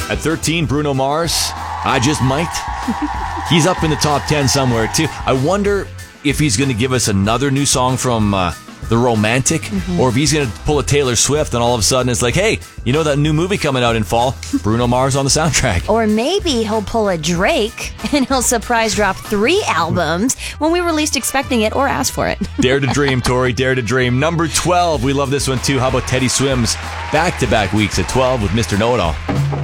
At 13, Bruno Mars, I Just Might. He's up in the top 10 somewhere, too. I wonder if he's going to give us another new song from The Romantic, or if he's going to pull a Taylor Swift and all of a sudden it's like, hey, you know that new movie coming out in fall? Bruno Mars on the soundtrack. Or maybe he'll pull a Drake and he'll surprise drop 3 albums when we were least expecting it or ask for it. Dare to dream, Tori, dare to dream. Number 12, we love this one too. How about Teddy Swims? Back-to-back weeks at 12 with Mr. Know-It-All.